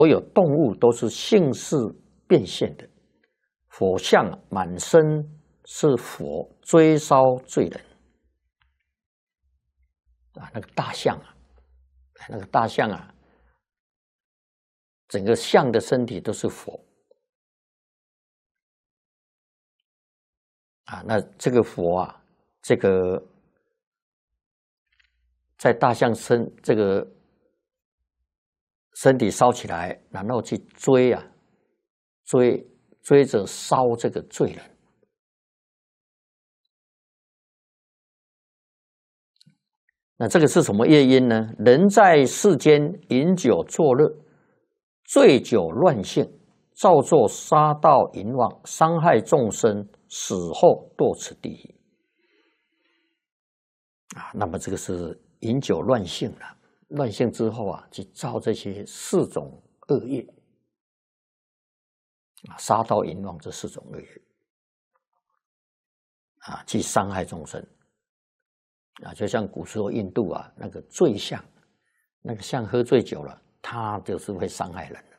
所有动物都是性事变现的，佛像满身是佛追烧罪人啊，那个大象啊，整个象的身体都是佛啊。那这个佛啊，这个在大象这个身体烧起来，然后去追着烧这个罪人。那这个是什么业因呢？人在世间饮酒作乐，醉酒乱性，造作杀盗淫妄，伤害众生，死后堕此地狱。那么这个是饮酒乱性了，乱性之后啊，去造这些4种恶业，杀盗淫妄这4种恶业，去伤害众生。就像古时候印度啊，那个醉象，那个象喝醉酒了，它就是会伤害人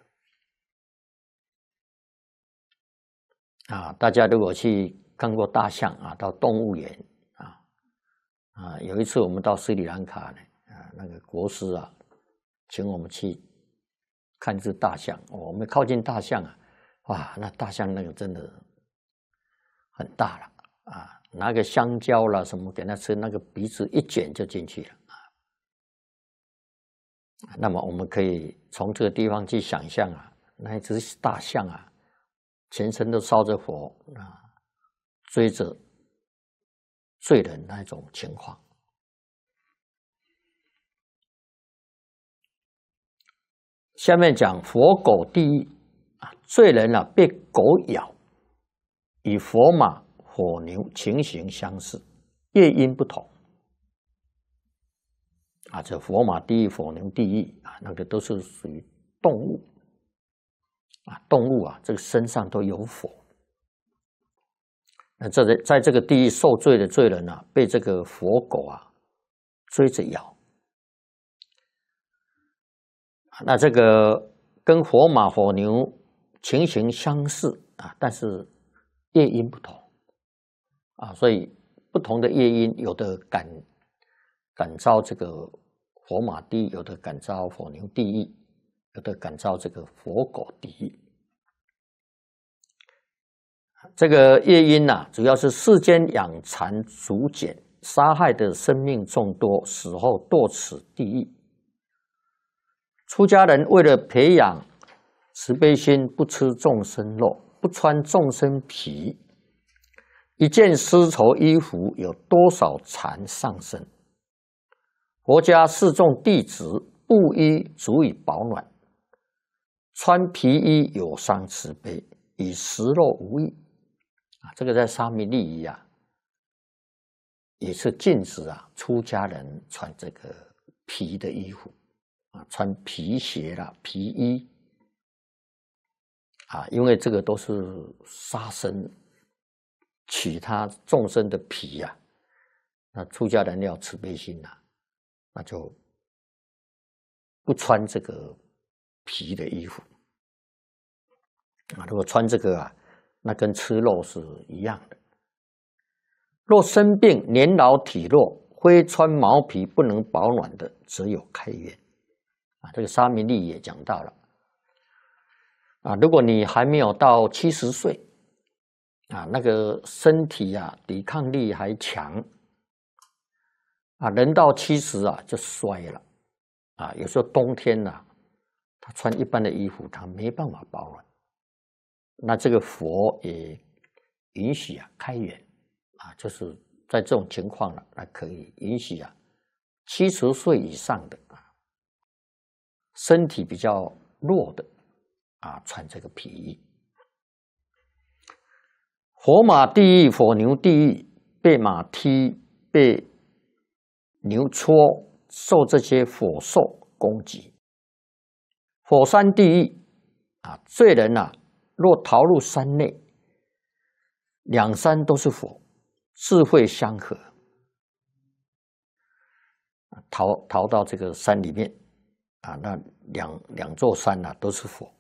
的。大家如果去看过大象啊，到动物园有一次我们到斯里兰卡呢，那个国师啊，请我们去看一只大象，我们靠近大象啊，哇，那大象那个真的很大了拿个香蕉啦什么给它吃，那个鼻子一卷就进去了那么我们可以从这个地方去想象那一只大象全身都烧着火追着罪人那种情况。下面讲佛狗地狱罪人被狗咬，与佛马火牛情形相似，业因不同这佛马地狱、火牛地狱那个都是属于动物动物这个身上都有火。那在这个地狱受罪的罪人被这个佛狗追着咬，那这个跟火马、火牛情形相似但是业因不同所以不同的业因，有的感召这个火马地狱，有的感召火牛地狱，有的感召这个佛狗地狱。这个业因主要是世间养蚕逐茧，杀害的生命众多，死后堕此地狱。出家人为了培养慈悲心，不吃众生肉，不穿众生皮，一件丝绸衣服有多少蚕上身？佛家示众弟子，布衣足以保暖，穿皮衣有伤慈悲，与食肉无异这个在沙弥利仪也是禁止出家人穿这个皮的衣服穿皮鞋啦、皮衣因为这个都是杀生，取他众生的皮那出家人要慈悲心那就不穿这个皮的衣服如果穿这个那跟吃肉是一样的。若生病、年老体弱，非穿毛皮不能保暖的，则有开源这个沙弥利也讲到了如果你还没有到70岁那个身体抵抗力还强人到70就衰了有时候冬天他穿一般的衣服他没办法保暖，那这个佛也允许开源就是在这种情况那可以允许70岁以上的身体比较弱的穿这个皮衣。火马地狱、火牛地狱，被马踢、被牛戳，受这些火兽攻击。火山地狱罪人若逃入山内，两山都是火，智慧相合，逃到这个山里面啊，那两座山啊都是佛。